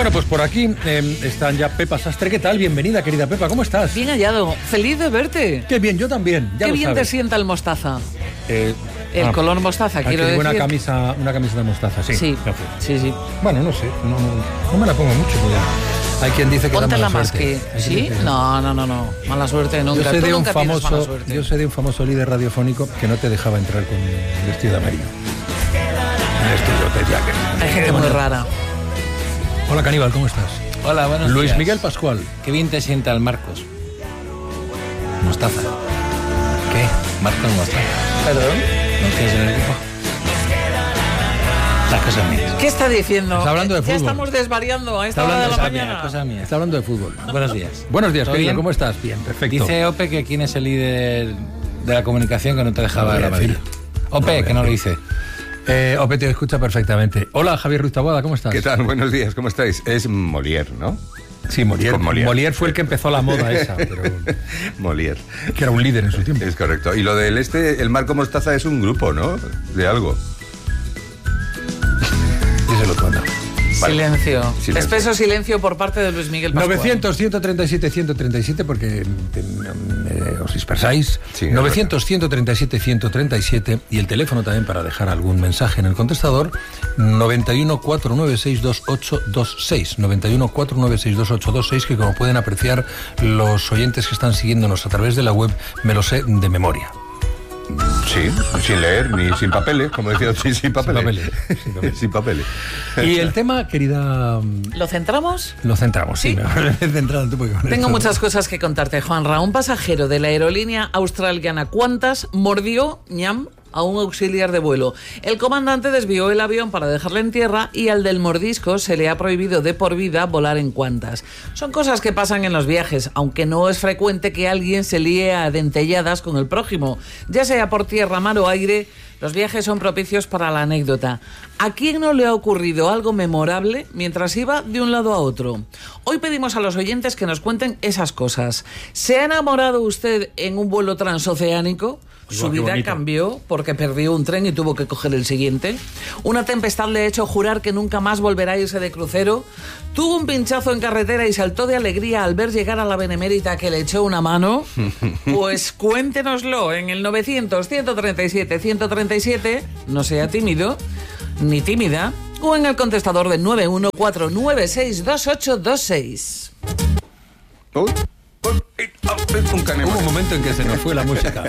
Bueno, pues por aquí están ya Pepa Sastre. ¿Qué tal? Bienvenida, querida Pepa. ¿Cómo estás? Bien hallado. Feliz de verte. Qué bien, yo también. Ya Qué lo bien sabes. te sienta el mostaza. El color mostaza, quiero decir. Una camisa de mostaza, sí. Sí, Gracias. sí. Bueno, no sé. No me la pongo mucho. Porque hay quien dice que da Póntela mala más suerte. que... ¿Sí? No. Mala suerte nunca. Yo sé, Tú de un nunca tienes mala famoso, suerte. yo sé de un famoso líder radiofónico que no te dejaba entrar con vestido de amarillo. El estilo te decía que... Hay gente muy rara. Hola, Caníbal, ¿cómo estás? Hola, buenos Luis días. Miguel Pascual. Qué bien te sienta el Marcos. Mostaza. ¿Qué? Marcos Mostaza. ¿Perdón? ¿No tienes en el equipo? Las cosas mías. ¿Qué está diciendo? Está hablando de Ya fútbol. estamos desvariando a esta Está hora de la hablando de mañana. Cosas mías. Está hablando de fútbol. Buenos días. Buenos días, ¿Todo querido. bien? ¿Cómo estás? Bien, perfecto. Dice Ope que quién es el líder de la comunicación que no te dejaba No lo voy a decir. decir. Ope, que no lo dice. Ope te escucha perfectamente. Hola, Javier Ruiz Taboada, ¿cómo estás? ¿Qué tal? Buenos días, ¿cómo estáis? Es Molière, ¿no? Sí, Molière. Con Molière. Molière fue el que empezó la moda esa, pero Molière, que era un líder en su tiempo. es correcto. Y lo del el Marco Mostaza es un grupo, ¿no? De algo. Díselo tú, anda. Vale. Silencio. Silencio. Espeso silencio por parte de Luis Miguel Pascual. 900-137-137, porque os dispersáis. Sí, 900-137-137 y el teléfono también para dejar algún mensaje en el contestador, 91-496-2826. 91-496-2826, que como pueden apreciar los oyentes que están siguiéndonos a través de la web, me lo sé de memoria. Sí, sin leer ni sin papeles, como decía, sin papeles. Sin papeles. Sin papeles. Y el tema, querida, ¿Lo centramos? lo centramos. Sí, Sí. me he centrado tú porque con Tengo esto- muchas cosas que contarte, Juanra. Un pasajero de la aerolínea australiana Qantas mordió a un auxiliar de vuelo. El comandante desvió el avión para dejarle en tierra y al del mordisco se le ha prohibido de por vida volar en Qantas. Son cosas que pasan en los viajes, aunque no es frecuente que alguien se líe a dentelladas con el prójimo. Ya sea por tierra, mar o aire, los viajes son propicios para la anécdota. ¿A quién no le ha ocurrido algo memorable mientras iba de un lado a otro? Hoy pedimos a los oyentes que nos cuenten esas cosas. ¿Se ha enamorado usted en un vuelo transoceánico? ¿Su Qué vida bonito. cambió porque perdió un tren y tuvo que coger el siguiente? ¿Una tempestad le ha hecho jurar que nunca más volverá a irse de crucero? ¿Tuvo un pinchazo en carretera y saltó de alegría al ver llegar a la benemérita que le echó una mano? Pues cuéntenoslo en el 900-137-137, no sea tímido ni tímida, o en el contestador del 914962826. Un canema. Hubo un momento en que se nos fue la música.